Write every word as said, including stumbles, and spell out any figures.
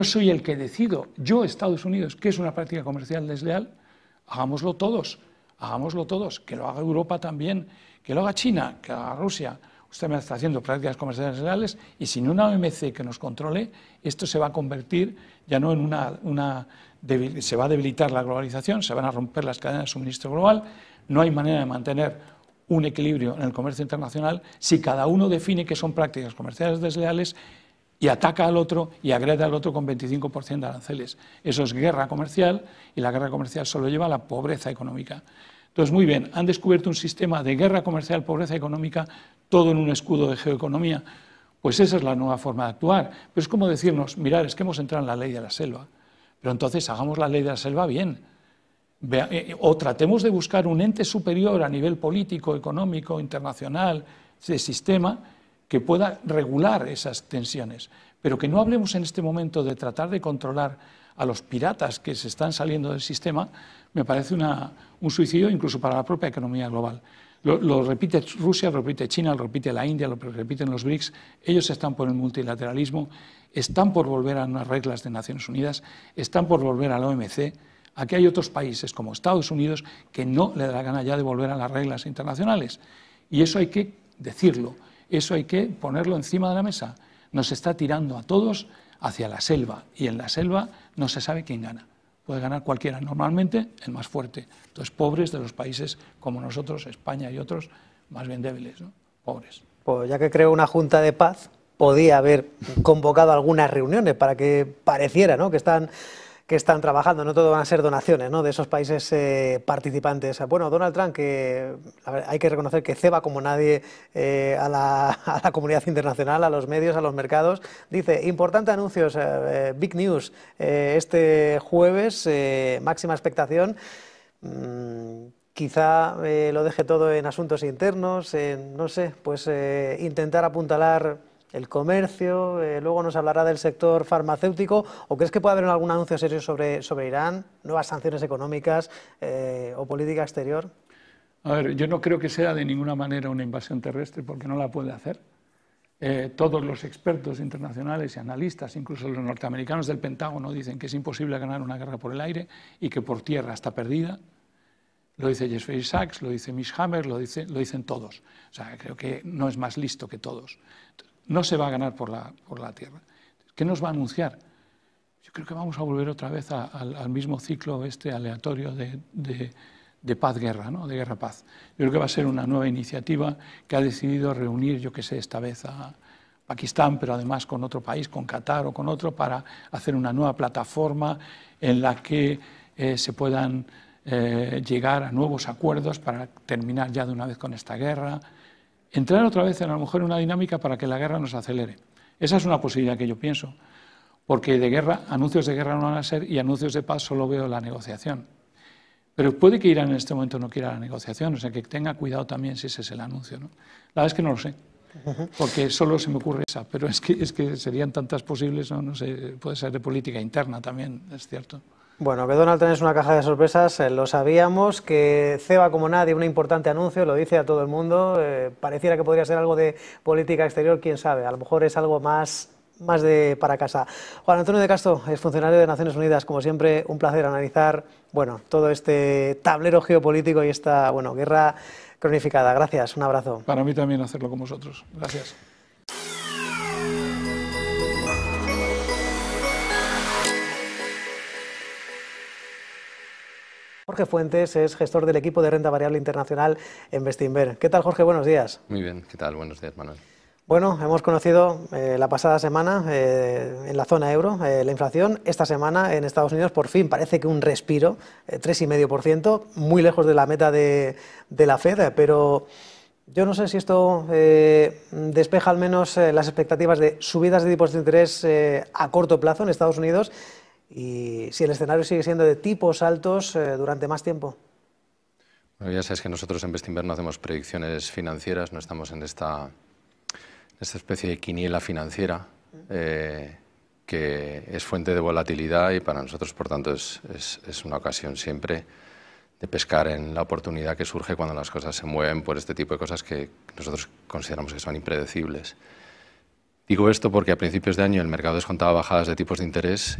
soy el que decido, yo, Estados Unidos, qué es una práctica comercial desleal, hagámoslo todos, hagámoslo todos, que lo haga Europa también, que lo haga China, que lo haga Rusia. Usted me está haciendo prácticas comerciales desleales y sin una O M C que nos controle, esto se va a convertir ya no en una, una debil, se va a debilitar la globalización, se van a romper las cadenas de suministro global, no hay manera de mantener un equilibrio en el comercio internacional si cada uno define que son prácticas comerciales desleales y ataca al otro y agrede al otro con veinticinco por ciento de aranceles. Eso es guerra comercial y la guerra comercial solo lleva a la pobreza económica. Entonces, muy bien, han descubierto un sistema de guerra comercial, pobreza económica, todo en un escudo de geoeconomía. Pues esa es la nueva forma de actuar. Pero es como decirnos, mirad, es que hemos entrado en la ley de la selva, pero entonces hagamos la ley de la selva bien. O tratemos de buscar un ente superior a nivel político, económico, internacional, de sistema, que pueda regular esas tensiones. Pero que no hablemos en este momento de tratar de controlar a los piratas que se están saliendo del sistema, me parece una, un suicidio incluso para la propia economía global. Lo, lo repite Rusia, lo repite China, lo repite la India, lo repiten los BRICS. Ellos están por el multilateralismo, están por volver a unas reglas de Naciones Unidas, están por volver a la O M C. Aquí hay otros países como Estados Unidos que no le da la gana ya de volver a las reglas internacionales. Y eso hay que decirlo, eso hay que ponerlo encima de la mesa. Nos está tirando a todos hacia la selva y en la selva no se sabe quién gana. Puede ganar cualquiera, normalmente el más fuerte. Entonces, pobres de los países como nosotros, España y otros, más bien débiles, ¿no? Pobres. Pues ya que creó una Junta de Paz, podía haber convocado algunas reuniones para que pareciera, ¿no?, que están, que están trabajando, no todo van a ser donaciones, ¿no?, de esos países eh, participantes. Bueno, Donald Trump, que a ver, hay que reconocer que ceba como nadie eh, a, la, a la comunidad internacional, a los medios, a los mercados, dice, importante anuncios, eh, big news, eh, este jueves, eh, máxima expectación. Mm, quizá eh, lo deje todo en asuntos internos, en, no sé, pues eh, intentar apuntalar el comercio, eh, luego nos hablará del sector farmacéutico, ¿o crees que puede haber algún anuncio serio sobre, sobre Irán, nuevas sanciones económicas eh, o política exterior? A ver, yo no creo que sea de ninguna manera una invasión terrestre porque no la puede hacer. Eh, todos los expertos internacionales y analistas, incluso los norteamericanos del Pentágono, dicen que es imposible ganar una guerra por el aire y que por tierra está perdida. Lo dice Jeffrey Sachs, lo dice Mitch Hammer, lo, dice, lo dicen todos. O sea, creo que no es más listo que todos. No se va a ganar por la, por la tierra. ¿Qué nos va a anunciar? Yo creo que vamos a volver otra vez a, al, al mismo ciclo este aleatorio de, de, de paz-guerra, ¿no?, de guerra-paz. Yo creo que va a ser una nueva iniciativa que ha decidido reunir, yo qué sé, esta vez a Pakistán, pero además con otro país, con Qatar o con otro, para hacer una nueva plataforma en la que eh, se puedan eh, llegar a nuevos acuerdos para terminar ya de una vez con esta guerra. Entrar otra vez en a lo mejor una dinámica para que la guerra nos acelere. Esa es una posibilidad que yo pienso, porque de guerra, anuncios de guerra no van a ser y anuncios de paz solo veo la negociación. Pero puede que Irán en este momento no quiera la negociación, o sea que tenga cuidado también si ese es el anuncio, ¿no? La verdad es que no lo sé, porque solo se me ocurre esa, pero es que, es que serían tantas posibles, ¿no? No sé, puede ser de política interna también, es cierto. Bueno, que Donald Trump es una caja de sorpresas, eh, lo sabíamos, que ceba como nadie un importante anuncio, lo dice a todo el mundo, eh, pareciera que podría ser algo de política exterior, quién sabe, a lo mejor es algo más, más de para casa. Juan Antonio de Castro, es funcionario de Naciones Unidas, como siempre, un placer analizar, bueno, todo este tablero geopolítico y esta, bueno, guerra cronificada. Gracias, un abrazo. Para mí también hacerlo con vosotros. Gracias. Jorge Fuentes es gestor del equipo de renta variable internacional en Bestinver. ¿Qué tal, Jorge? Buenos días. Muy bien, ¿qué tal? Buenos días, Manuel. Bueno, hemos conocido eh, la pasada semana eh, en la zona euro eh, la inflación. Esta semana en Estados Unidos por fin parece que un respiro, eh, tres coma cinco por ciento, muy lejos de la meta de, de la Fed, pero yo no sé si esto eh, despeja al menos eh, las expectativas de subidas de tipos de interés eh, a corto plazo en Estados Unidos y si el escenario sigue siendo de tipos altos eh, durante más tiempo. Bueno, ya sabes que nosotros en Bestinver no hacemos predicciones financieras, no estamos en esta... esta especie de quiniela financiera eh, que es fuente de volatilidad y para nosotros, por tanto, es, es, es una ocasión siempre de pescar en la oportunidad que surge cuando las cosas se mueven por este tipo de cosas que nosotros consideramos que son impredecibles. Digo esto porque a principios de año el mercado descontaba bajadas de tipos de interés